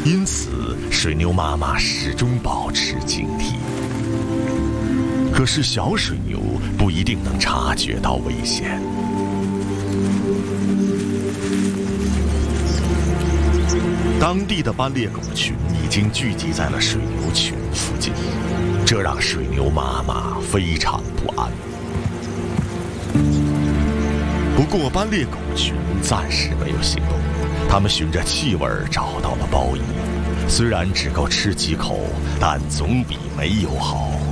因此水牛妈妈始终保持警惕。可是小水牛不一定能察觉到危险。当地的斑鬣狗群已经聚集在了水牛群附近，这让水牛妈妈非常不安。不过斑鬣狗群暂时没有行动，它们循着气味找到了包衣，虽然只够吃几口，但总比没有好。